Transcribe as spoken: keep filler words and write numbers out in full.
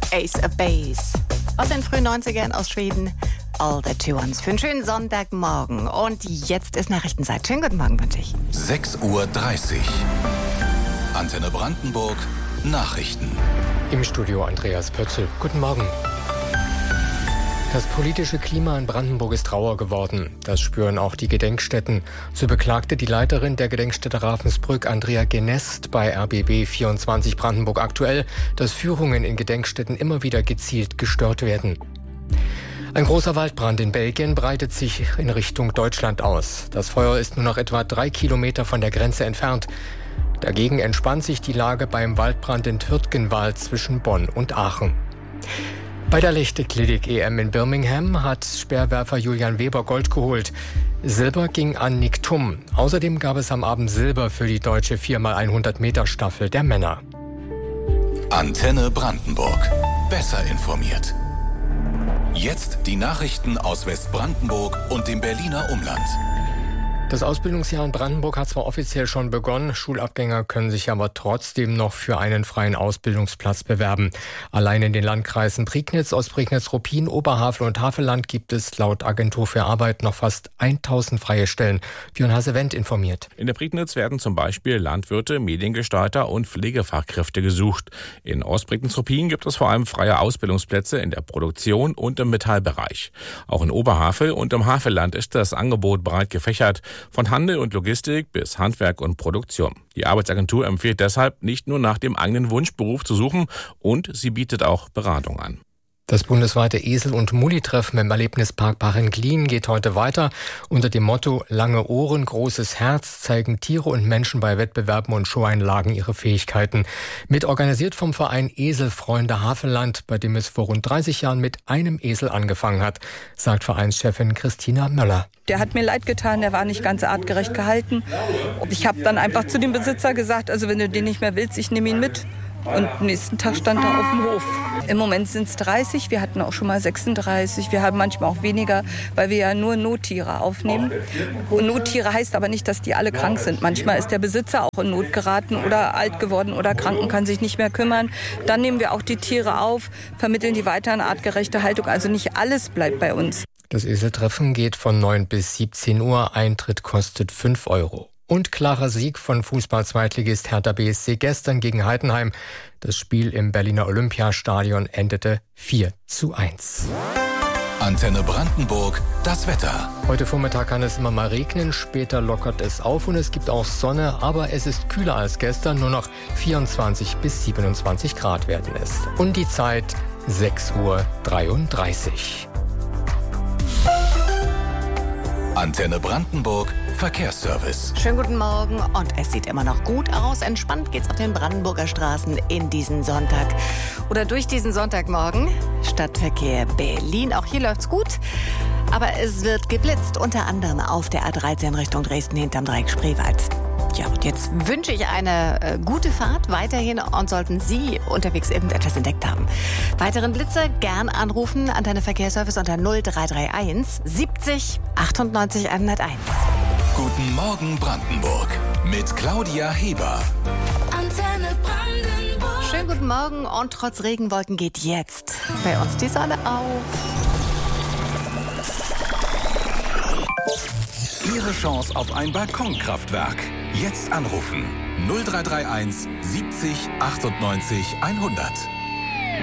Ace of Base. Aus den frühen neunzigern aus Schweden. All That She Wants für einen schönen Sonntagmorgen. Und jetzt ist Nachrichtenzeit. Schönen guten Morgen wünsche ich. sechs Uhr dreißig. Antenne Brandenburg. Nachrichten. Im Studio Andreas Pötzl. Guten Morgen. Das politische Klima in Brandenburg ist rauer geworden. Das spüren auch die Gedenkstätten. So beklagte die Leiterin der Gedenkstätte Ravensbrück, Andrea Genest, bei R B B vierundzwanzig Brandenburg aktuell, dass Führungen in Gedenkstätten immer wieder gezielt gestört werden. Ein großer Waldbrand in Belgien breitet sich in Richtung Deutschland aus. Das Feuer ist nur noch etwa drei Kilometer von der Grenze entfernt. Dagegen entspannt sich die Lage beim Waldbrand in Türtgenwald zwischen Bonn und Aachen. Bei der Leichtathletik-E M in Birmingham hat Speerwerfer Julian Weber Gold geholt. Silber ging an Nick Thum. Außerdem gab es am Abend Silber für die deutsche vier mal hundert Meter Staffel der Männer. Antenne Brandenburg. Besser informiert. Jetzt die Nachrichten aus Westbrandenburg und dem Berliner Umland. Das Ausbildungsjahr in Brandenburg hat zwar offiziell schon begonnen, Schulabgänger können sich aber trotzdem noch für einen freien Ausbildungsplatz bewerben. Allein in den Landkreisen Prignitz, Ostprignitz-Ruppin, Oberhavel und Havelland gibt es laut Agentur für Arbeit noch fast tausend freie Stellen. Björn Hasewendt informiert. In der Prignitz werden zum Beispiel Landwirte, Mediengestalter und Pflegefachkräfte gesucht. In Ostprignitz-Ruppin gibt es vor allem freie Ausbildungsplätze in der Produktion und im Metallbereich. Auch in Oberhavel und im Havelland ist das Angebot breit gefächert. Von Handel und Logistik bis Handwerk und Produktion. Die Arbeitsagentur empfiehlt deshalb, nicht nur nach dem eigenen Wunschberuf zu suchen, und sie bietet auch Beratung an. Das bundesweite Esel- und Mulli-Treffen im Erlebnispark Pachenglien geht heute weiter. Unter dem Motto »Lange Ohren, großes Herz« zeigen Tiere und Menschen bei Wettbewerben und Showeinlagen ihre Fähigkeiten. Mit organisiert vom Verein Eselfreunde Havelland, bei dem es vor rund dreißig Jahren mit einem Esel angefangen hat, sagt Vereinschefin Christina Möller. Der hat mir leid getan, der war nicht ganz artgerecht gehalten. Ich habe dann einfach zu dem Besitzer gesagt, also wenn du den nicht mehr willst, ich nehme ihn mit. Und am nächsten Tag stand er auf dem Hof. Im Moment sind es dreißig, wir hatten auch schon mal sechsunddreißig. Wir haben manchmal auch weniger, weil wir ja nur Nottiere aufnehmen. Und Nottiere heißt aber nicht, dass die alle krank sind. Manchmal ist der Besitzer auch in Not geraten oder alt geworden oder krank und kann sich nicht mehr kümmern. Dann nehmen wir auch die Tiere auf, vermitteln die weiter in artgerechte Haltung. Also nicht alles bleibt bei uns. Das Eseltreffen geht von neun bis siebzehn Uhr. Eintritt kostet fünf Euro. Und klarer Sieg von Fußball-Zweitligist Hertha B S C gestern gegen Heidenheim. Das Spiel im Berliner Olympiastadion endete vier zu eins. Antenne Brandenburg, das Wetter. Heute Vormittag kann es immer mal regnen, später lockert es auf und es gibt auch Sonne, aber es ist kühler als gestern, nur noch vierundzwanzig bis siebenundzwanzig Grad werden es. Und die Zeit sechs Uhr dreiunddreißig. Antenne Brandenburg, Verkehrsservice. Schönen guten Morgen und es sieht immer noch gut aus. Entspannt geht's auf den Brandenburger Straßen in diesen Sonntag oder durch diesen Sonntagmorgen. Stadtverkehr Berlin, auch hier läuft's gut. Aber es wird geblitzt, unter anderem auf der A dreizehn Richtung Dresden hinterm Dreieck Spreewald. Ja, und jetzt wünsche ich eine äh, gute Fahrt weiterhin und sollten Sie unterwegs irgendetwas entdeckt haben. Weiteren Blitzer gern anrufen an deine Verkehrsservice unter null drei drei eins siebzig achtundneunzig hunderteins. Guten Morgen Brandenburg mit Claudia Heber. Antenne Brandenburg. Schönen guten Morgen und trotz Regenwolken geht jetzt bei uns die Sonne auf. Ihre Chance auf ein Balkonkraftwerk. Jetzt anrufen null drei drei eins siebzig achtundneunzig hundert.